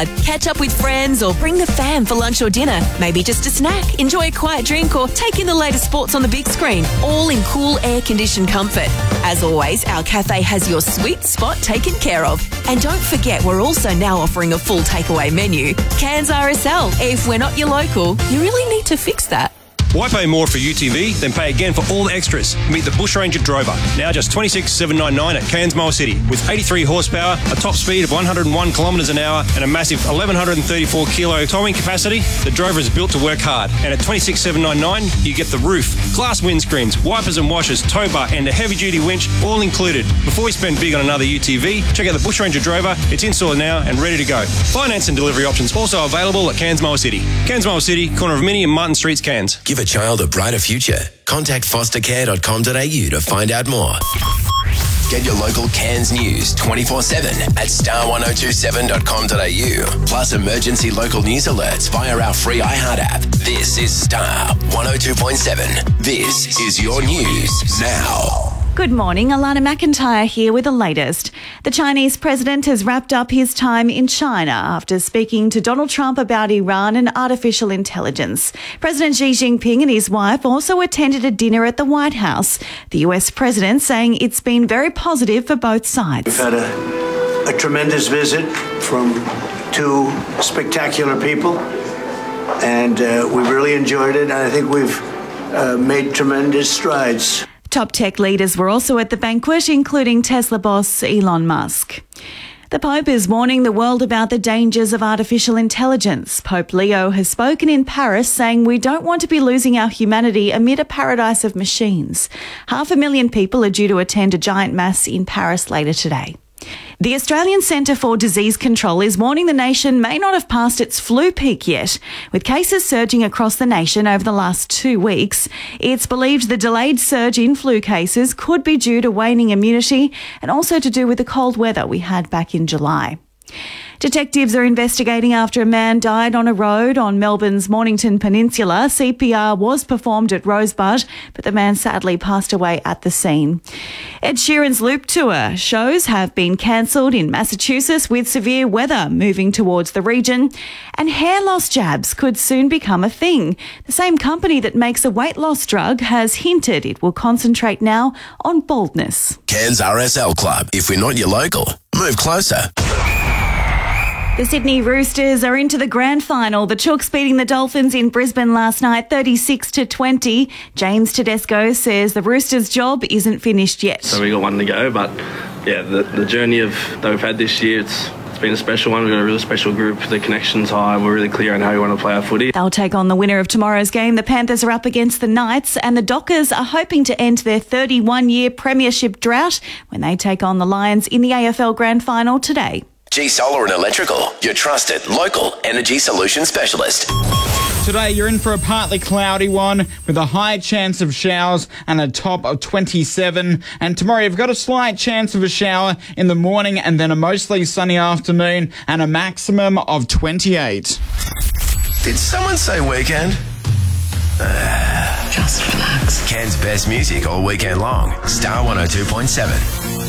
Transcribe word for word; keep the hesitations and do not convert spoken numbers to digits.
hard, catch up with friends or bring the fam for lunch or dinner. Maybe just a snack, enjoy a quiet drink or take in the latest sports on the big screen, all in cool air-conditioned comfort. As always, our cafe has your sweet spot taken care of. And don't forget, we're also now offering a full takeaway menu. Cairns R S L. If we're not your local, you really need to fix that. Why pay more for U T V than pay again for all the extras? Meet the Bush Ranger Drover, now just twenty-six thousand seven hundred ninety-nine at Cairns Mile City. With eighty-three horsepower, a top speed of one hundred one kilometres an hour and a massive eleven thirty-four kilo towing capacity, the Drover is built to work hard. And at twenty-six thousand seven hundred ninety-nine, you get the roof, glass windscreens, wipers and washers, tow bar and a heavy-duty winch, all included. Before you spend big on another U T V, check out the Bush Ranger Drover. It's in store now and ready to go. Finance and delivery options also available at Cairns Mile City. Cairns Mile City, corner of Minnie and Martin Streets, Cairns. Give a child a brighter future. Contact foster care dot com dot a u to find out more. Get your local Cairns news twenty-four seven at star one oh two seven dot com dot a u. Plus emergency local news alerts via our free iHeart app. This is Star one oh two point seven. This is your news now. Good morning, Alana McIntyre here with the latest. The Chinese president has wrapped up his time in China after speaking to Donald Trump about Iran and artificial intelligence. President Xi Jinping and his wife also attended a dinner at the White House. The U S president saying it's been very positive for both sides. We've had a, a tremendous visit from two spectacular people, and uh, we've really enjoyed it, and I think we've uh, made tremendous strides. Top tech leaders were also at the banquet, including Tesla boss Elon Musk. The Pope is warning the world about the dangers of artificial intelligence. Pope Leo has spoken in Paris saying we don't want to be losing our humanity amid a paradise of machines. Half a million people are due to attend a giant mass in Paris later today. The Australian Centre for Disease Control is warning the nation may not have passed its flu peak yet. With cases surging across the nation over the last two weeks, it's believed the delayed surge in flu cases could be due to waning immunity and also to do with the cold weather we had back in July. Detectives are investigating after a man died on a road on Melbourne's Mornington Peninsula. C P R was performed at Rosebud, but the man sadly passed away at the scene. Ed Sheeran's Loop Tour shows have been cancelled in Massachusetts with severe weather moving towards the region. And hair loss jabs could soon become a thing. The same company that makes a weight loss drug has hinted it will concentrate now on baldness. Cairns R S L Club. If we're not your local, move closer. The Sydney Roosters are into the grand final. The Chooks beating the Dolphins in Brisbane last night, thirty-six to twenty. James Tedesco says the Roosters' job isn't finished yet. So we got one to go, but yeah, the, the journey of that we've had this year, it's it's been a special one. We've got a really special group. The connection's high. We're really clear on how we want to play our footy. They'll take on the winner of tomorrow's game. The Panthers are up against the Knights, and the Dockers are hoping to end their thirty-one-year premiership drought when they take on the Lions in the A F L Grand Final today. G Solar and Electrical, your trusted local energy solution specialist. Today you're in for a partly cloudy one with a high chance of showers and a top of twenty-seven. And tomorrow you've got a slight chance of a shower in the morning and then a mostly sunny afternoon and a maximum of twenty-eight. Did someone say weekend? Uh, Just relax. Cairns' best music all weekend long. Star one oh two point seven.